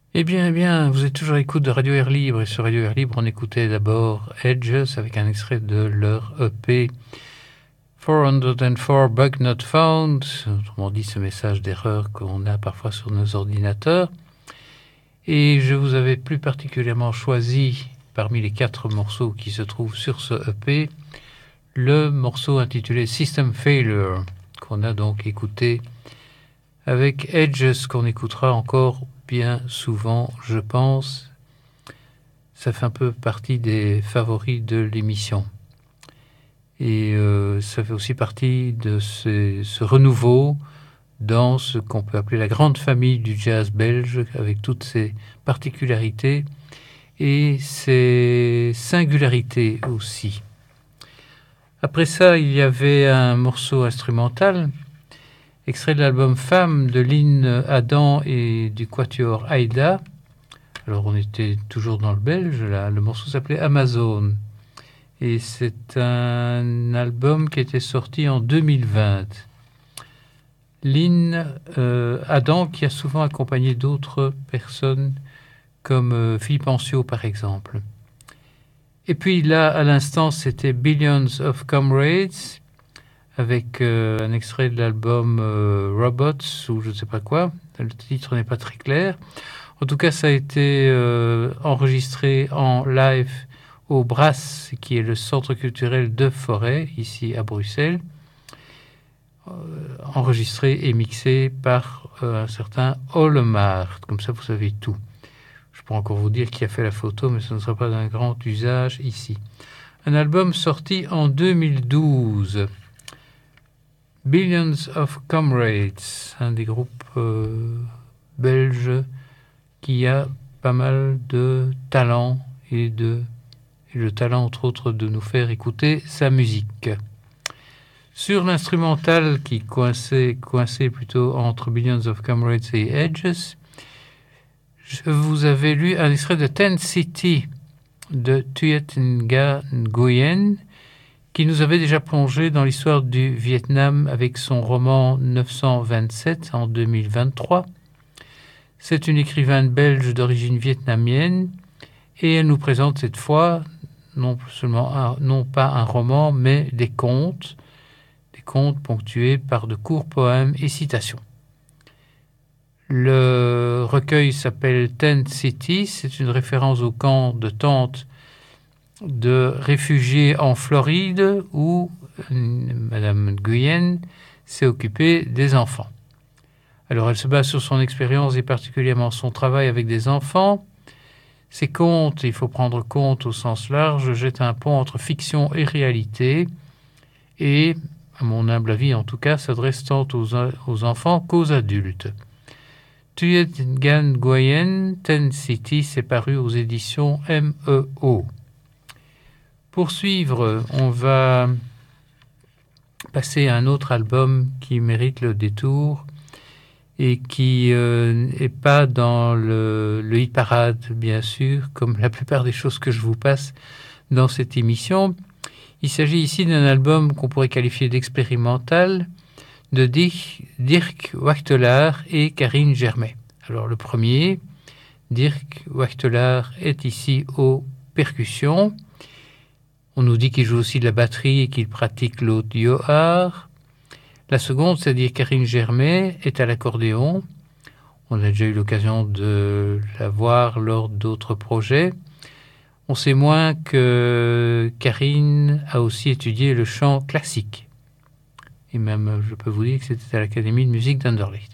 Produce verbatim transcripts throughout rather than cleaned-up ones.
Eh bien, eh bien, vous êtes toujours à l'écoute de Radio Air Libre, et sur Radio Air Libre, on écoutait d'abord Edges avec un extrait de leur E P four oh four Bug Not Found, autrement dit ce message d'erreur qu'on a parfois sur nos ordinateurs. Et je vous avais plus particulièrement choisi, parmi les quatre morceaux qui se trouvent sur ce E P, le morceau intitulé System Failure, qu'on a donc écouté avec Edges, qu'on écoutera encore bien souvent, je pense. Ça fait un peu partie des favoris de l'émission. Et euh, ça fait aussi partie de ce, ce renouveau dans ce qu'on peut appeler la grande famille du jazz belge, avec toutes ses particularités et ses singularités aussi. Après ça, il y avait un morceau instrumental, extrait de l'album Femme de Lynn Adam et du quatuor Aïda. Alors on était toujours dans le belge, là. Le morceau s'appelait Amazon. Et c'est un album qui était sorti en deux mille vingt. Lynn euh, Adam, qui a souvent accompagné d'autres personnes, comme euh, Philippe Ancio par exemple. Et puis là, à l'instant, c'était Billions of Comrades, avec euh, un extrait de l'album euh, Robots, ou je ne sais pas quoi. Le titre n'est pas très clair. En tout cas, ça a été euh, enregistré en live au Brass, qui est le centre culturel de Forêt, ici à Bruxelles. Euh, enregistré et mixé par euh, un certain Ollemart. Comme ça, vous savez tout. Je pourrais encore vous dire qui a fait la photo, mais ce ne sera pas d'un grand usage ici. Un album sorti en deux mille douze. Billions of Comrades, un des groupes euh, belges qui a pas mal de talent et, de, et le talent entre autres de nous faire écouter sa musique. Sur l'instrumental qui coinçait, coinçait plutôt entre Billions of Comrades et Edges, je vous avais lu un extrait de Ten City de Thuy Nga Nguyen, qui nous avait déjà plongé dans l'histoire du Vietnam avec son roman neuf cent vingt-sept en deux mille vingt-trois. C'est une écrivaine belge d'origine vietnamienne et elle nous présente cette fois non seulement un, non pas un roman, mais des contes, des contes ponctués par de courts poèmes et citations. Le recueil s'appelle Tent City, c'est une référence au camp de tente de réfugiés en Floride où Madame Nguyen s'est occupée des enfants. Alors elle se base sur son expérience et particulièrement son travail avec des enfants. Ces contes, il faut prendre compte au sens large, jettent un pont entre fiction et réalité et, à mon humble avis en tout cas, s'adressent tant aux, aux enfants qu'aux adultes. Thuy Nga Nguyen, Ten City, c'est paru aux éditions M E O. Pour suivre, on va passer à un autre album qui mérite le détour et qui n'est euh, pas dans le, le hit parade, bien sûr, comme la plupart des choses que je vous passe dans cette émission. Il s'agit ici d'un album qu'on pourrait qualifier d'expérimental de Dirk, Dirk Wachtelaar et Karine Germain. Alors le premier, Dirk Wachtelaar, est ici aux percussions. On nous dit qu'il joue aussi de la batterie et qu'il pratique l'audioart. La seconde, c'est-à-dire Karine Germain, est à l'accordéon. On a déjà eu l'occasion de la voir lors d'autres projets. On sait moins que Karine a aussi étudié le chant classique. Et même, je peux vous dire que c'était à l'Académie de musique d'Anderlecht.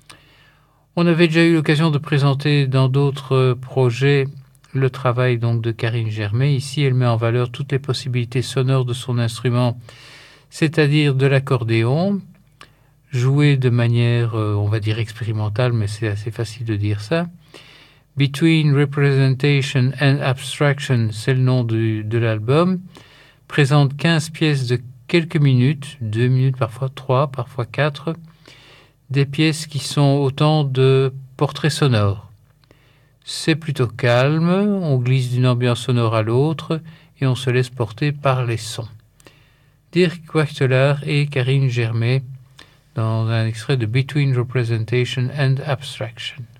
On avait déjà eu l'occasion de présenter dans d'autres projets le travail donc de Karine Germain. Ici, elle met en valeur toutes les possibilités sonores de son instrument, c'est-à-dire de l'accordéon, joué de manière, euh, on va dire, expérimentale, mais c'est assez facile de dire ça. Between Representation and Abstraction, c'est le nom du, de l'album, présente quinze pièces de quelques minutes, deux minutes, parfois trois, parfois quatre, des pièces qui sont autant de portraits sonores. C'est plutôt calme, on glisse d'une ambiance sonore à l'autre et on se laisse porter par les sons. Dirk Wachtelaar et Karine Germain dans un extrait de Between Representation and Abstraction.